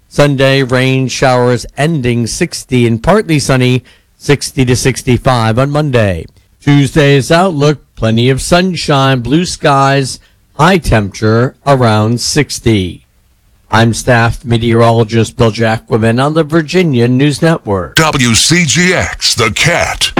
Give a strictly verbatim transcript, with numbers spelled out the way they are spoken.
Sunday, rain showers ending sixty and partly sunny, sixty to sixty-five on Monday. Tuesday's outlook, plenty of sunshine, blue skies, high temperature around sixty. I'm staff meteorologist Bill Jacquemin on the Virginia News Network. W C G X, The Cat.